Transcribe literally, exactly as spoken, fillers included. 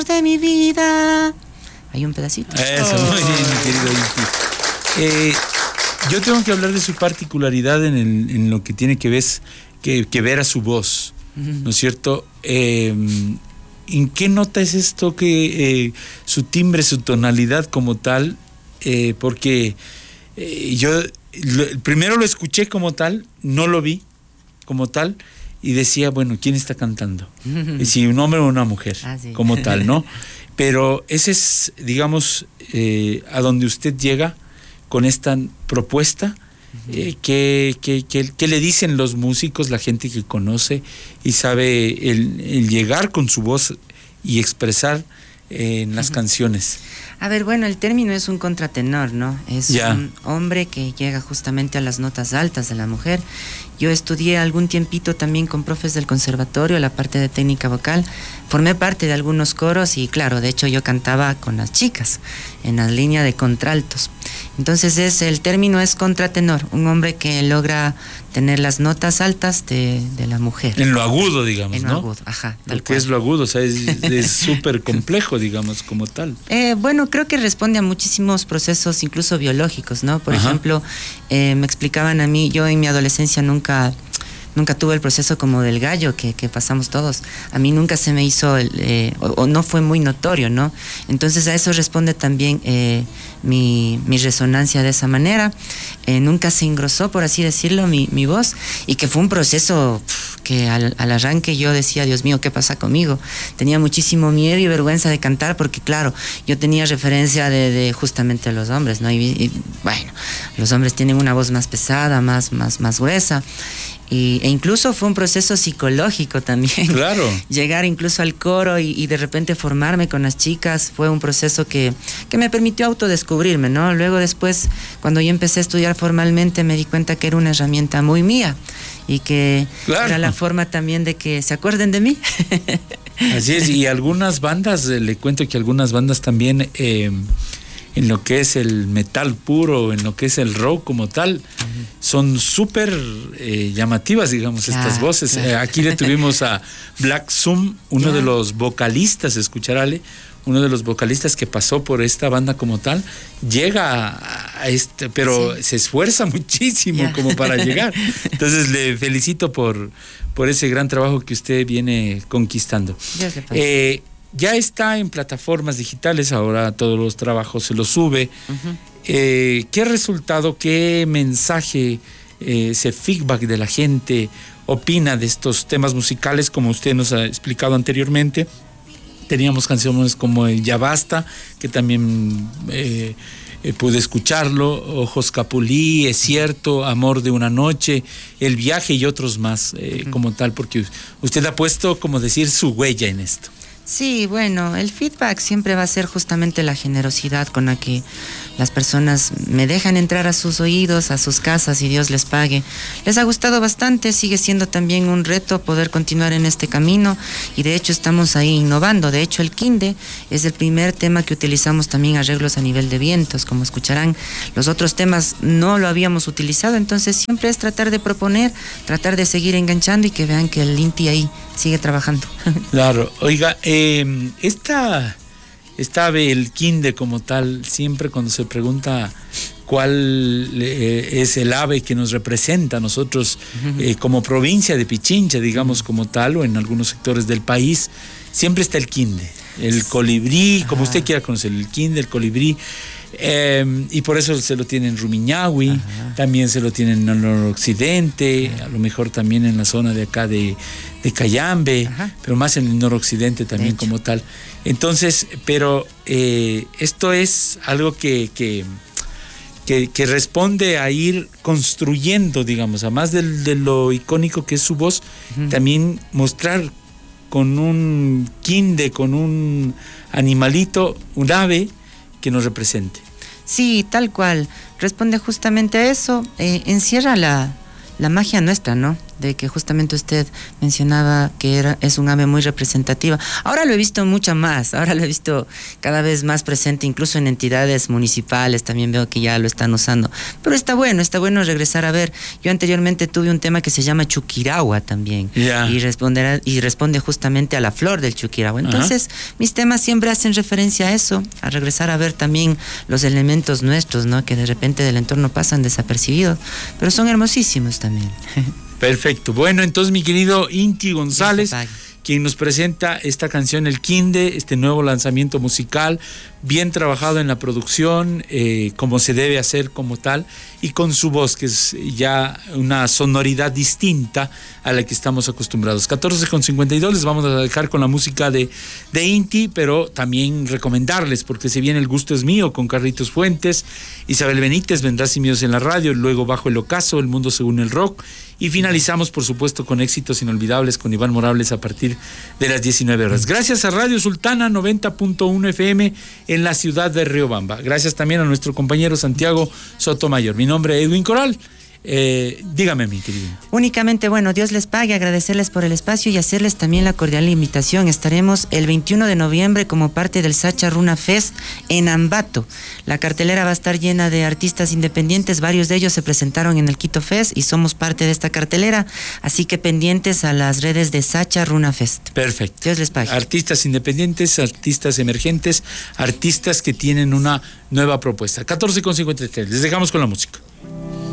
de mi vida. Hay un pedacito. Eso, muy bien, mi querido Inti. Eh, yo tengo que hablar de su particularidad en, el, en lo que tiene que ver, que, que ver a su voz, ¿no es cierto? Eh, ¿En qué nota es esto que eh, su timbre, su tonalidad como tal? Eh, porque eh, yo lo, primero lo escuché como tal, no lo vi como tal, y decía, bueno, ¿quién está cantando? Si un hombre o una mujer, ah, sí. como tal, ¿no? Pero ese es, digamos, eh, a donde usted llega con esta propuesta. Eh, ¿qué, qué, qué, ¿Qué le dicen los músicos, la gente que conoce y sabe el, el llegar con su voz y expresar eh, en las uh-huh. canciones? A ver, bueno, el término es un contratenor, ¿no? Es ya. un hombre que llega justamente a las notas altas de la mujer. Yo estudié algún tiempito también con profes del conservatorio, la parte de técnica vocal. Formé parte de algunos coros y claro, de hecho yo cantaba con las chicas en la línea de contraltos. Entonces es, el término es contratenor, un hombre que logra tener las notas altas de, de la mujer. En lo agudo, digamos, en ¿no? En lo agudo, ajá. Tal cual. Es lo agudo, o sea, es súper complejo, digamos, como tal. Eh, bueno, creo que responde a muchísimos procesos, incluso biológicos, ¿no? Por ajá. ejemplo, eh, me explicaban a mí, yo en mi adolescencia nunca... Nunca tuve el proceso como del gallo que, que pasamos todos. A mí nunca se me hizo, el, eh, o, o no fue muy notorio, ¿no? Entonces a eso responde también eh, mi, mi resonancia de esa manera. Eh, nunca se engrosó, por así decirlo, mi, mi voz, y que fue un proceso pff, que al, al arranque yo decía, Dios mío, ¿qué pasa conmigo? Tenía muchísimo miedo y vergüenza de cantar porque, claro, yo tenía referencia de, de justamente los hombres, ¿no? Y, y bueno, los hombres tienen una voz más pesada, más, más, más gruesa. Y, e incluso fue un proceso psicológico también. Claro. Llegar incluso al coro y, y de repente formarme con las chicas fue un proceso que, que me permitió autodescubrirme, ¿no? Luego después, cuando yo empecé a estudiar formalmente, me di cuenta que era una herramienta muy mía y que claro. era la forma también de que se acuerden de mí. Así es, y algunas bandas, eh, le cuento que algunas bandas también... Eh, en lo que es el metal puro, en lo que es el rock como tal, uh-huh. son súper eh, llamativas, digamos, claro, estas voces. Claro. Eh, aquí le tuvimos a Black Zoom, uno yeah. de los vocalistas, escucharale, uno de los vocalistas que pasó por esta banda como tal, llega a, a este, pero sí. se esfuerza muchísimo yeah. como para llegar. Entonces le felicito por, por ese gran trabajo que usted viene conquistando. Eh, Ya está en plataformas digitales, ahora todos los trabajos se los sube. Uh-huh. Eh, ¿Qué resultado, qué mensaje, eh, ese feedback de la gente opina de estos temas musicales, como usted nos ha explicado anteriormente? Teníamos canciones como el Ya Basta, que también eh, eh, pude escucharlo, Ojos Capulí, Es Cierto, Amor de una Noche, El Viaje y otros más, eh, uh-huh. como tal, porque usted ha puesto, como decir, su huella en esto. Sí, bueno, el feedback siempre va a ser justamente la generosidad con la que las personas me dejan entrar a sus oídos, a sus casas y Dios les pague. Les ha gustado bastante, sigue siendo también un reto poder continuar en este camino y de hecho estamos ahí innovando. De hecho, el Quinde es el primer tema que utilizamos también arreglos a nivel de vientos, como escucharán. Los otros temas no lo habíamos utilizado, entonces siempre es tratar de proponer, tratar de seguir enganchando y que vean que el Inti ahí sigue trabajando. Claro, oiga, eh, esta, esta ave, el Quinde como tal, siempre cuando se pregunta cuál eh, es el ave que nos representa a nosotros uh-huh. eh, como provincia de Pichincha, digamos como tal, o en algunos sectores del país, siempre está el Quinde, el colibrí, como usted quiera conocer, el Quinde, el colibrí. Eh, y por eso se lo tiene en Rumiñahui, ajá. también se lo tiene en el noroccidente, ajá. a lo mejor también en la zona de acá de, de Cayambe, ajá. pero más en el noroccidente también como tal. Entonces, pero eh, esto es algo que, que, que, que responde a ir construyendo, digamos, además de, de lo icónico que es su voz, uh-huh. también mostrar con un quinde, con un animalito, un ave que nos represente. Sí, tal cual. Responde justamente a eso. Eh, encierra la, la magia nuestra, ¿no? de que justamente usted mencionaba que era, es un ave muy representativa. Ahora lo he visto mucho más, ahora lo he visto cada vez más presente, incluso en entidades municipales, también veo que ya lo están usando. Pero está bueno, está bueno regresar a ver. Yo anteriormente tuve un tema que se llama Chuquiragua también, yeah. y, responderá, y responde justamente a la flor del Chuquiragua. Entonces, uh-huh. mis temas siempre hacen referencia a eso, a regresar a ver también los elementos nuestros, ¿no? Que de repente del entorno pasan desapercibidos, pero son hermosísimos también. Perfecto. Bueno, entonces mi querido Inti González, quien nos presenta esta canción El Quinde, este nuevo lanzamiento musical, bien trabajado en la producción, eh, como se debe hacer como tal, y con su voz, que es ya una sonoridad distinta a la que estamos acostumbrados. catorce con cincuenta y dos, les vamos a dejar con la música de, de Inti, pero también recomendarles, porque se viene El Gusto es Mío con Carlitos Fuentes, Isabel Benítez, Vendrás Sin Miedos en la radio, luego Bajo el Ocaso, El Mundo Según el Rock, y finalizamos, por supuesto, con Éxitos Inolvidables con Iván Morales a partir de las diecinueve horas. Gracias a Radio Sultana noventa punto uno F M en la ciudad de Riobamba. Gracias también a nuestro compañero Santiago Sotomayor. Mi nombre es Edwin Coral. Eh, dígame, mi querido. Únicamente, bueno, Dios les pague, agradecerles por el espacio y hacerles también la cordial invitación. Estaremos el veintiuno de noviembre como parte del Sacha Runa Fest en Ambato. La cartelera va a estar llena de artistas independientes, varios de ellos se presentaron en el Quito Fest y somos parte de esta cartelera, así que pendientes a las redes de Sacha Runa Fest. Perfecto. Dios les pague. Artistas independientes, artistas emergentes, artistas que tienen una nueva propuesta. catorce con cincuenta y tres, les dejamos con la música.